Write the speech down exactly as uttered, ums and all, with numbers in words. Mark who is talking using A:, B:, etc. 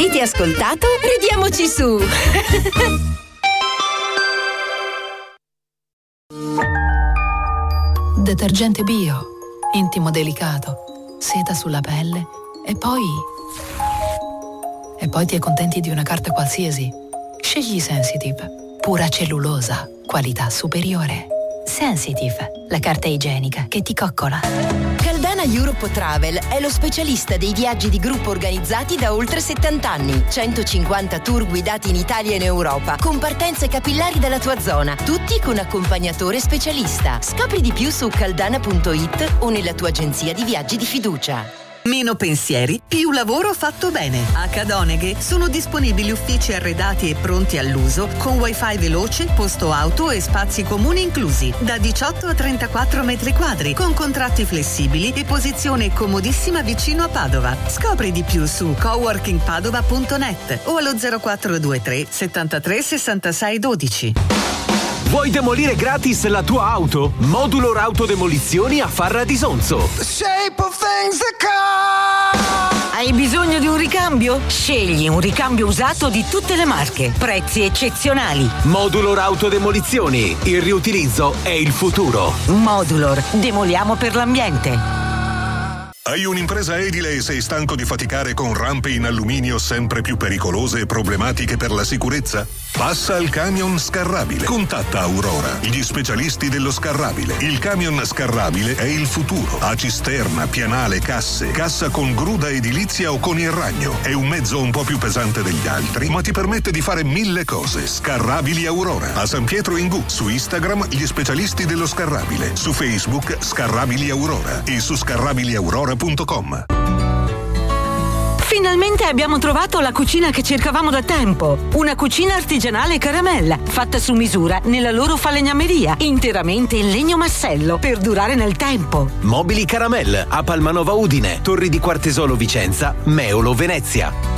A: Avete ascoltato? Ridiamoci su!
B: Detergente bio, intimo delicato, seta sulla pelle e poi... E poi ti accontenti di una carta qualsiasi. Scegli Sensitive, pura cellulosa, qualità superiore. Sensitive, la carta igienica che ti coccola.
A: Caldana Europe Travel è lo specialista dei viaggi di gruppo organizzati da oltre settanta anni. centocinquanta tour guidati in Italia e in Europa, con partenze capillari dalla tua zona, tutti con accompagnatore specialista. Scopri di più su caldana punto it o nella tua agenzia di viaggi di fiducia.
C: Meno pensieri, più lavoro fatto bene. A Cadoneghe sono disponibili uffici arredati e pronti all'uso con wifi veloce, posto auto e spazi comuni inclusi, da diciotto a trentaquattro metri quadri, con contratti flessibili e posizione comodissima vicino a Padova. Scopri di più su coworking padova punto net o allo zero quattro due tre settantatré sessantasei dodici.
D: Vuoi demolire gratis la tua auto? Modulor Autodemolizioni a Farra di Sonzo.
E: Hai bisogno di un ricambio? Scegli un ricambio usato di tutte le marche. Prezzi eccezionali.
D: Modulor Autodemolizioni. Il riutilizzo è il futuro.
E: Modulor. Demoliamo per l'ambiente.
F: Hai un'impresa edile e sei stanco di faticare con rampe in alluminio sempre più pericolose e problematiche per la sicurezza? Passa al camion scarrabile. Contatta Aurora, gli specialisti dello scarrabile. Il camion scarrabile è il futuro. Ha cisterna, pianale, casse, cassa con gruda edilizia o con il ragno. È un mezzo un po' più pesante degli altri, ma ti permette di fare mille cose. Scarrabili Aurora. A San Pietro in Gu. Su Instagram, gli specialisti dello scarrabile. Su Facebook, Scarrabili Aurora. E su scarrabili aurora punto com.
E: Finalmente abbiamo trovato la cucina che cercavamo da tempo. Una cucina artigianale Caramella, fatta su misura nella loro falegnameria, interamente in legno massello per durare nel tempo.
D: Mobili Caramel a Palmanova Udine, Torri di Quartesolo Vicenza, Meolo Venezia.